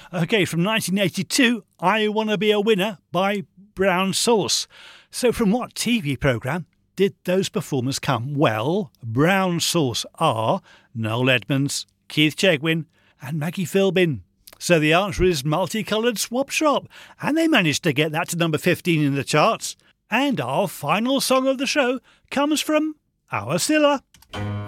OK, from 1982, I Wanna Be a Winner by Brown Sauce. So from what TV programme did those performers come? Well, Brown Sauce are Noel Edmonds, Keith Chegwin and Maggie Philbin. So the answer is Multicoloured Swap Shop, and they managed to get that to number 15 in the charts. And our final song of the show comes from our Scylla.